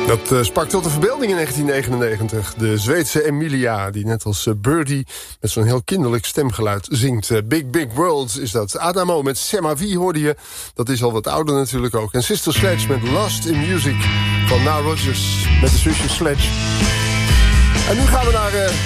Dat sprak tot de verbeelding in 1999. De Zweedse Emilia, die net als Birdie met zo'n heel kinderlijk stemgeluid zingt. Big Big World is dat. Adamo met Semavi hoorde je. Dat is al wat ouder natuurlijk ook. En Sister Sledge met Lost in Music van Nile Rodgers met de zusjes Sledge. En nu gaan we naar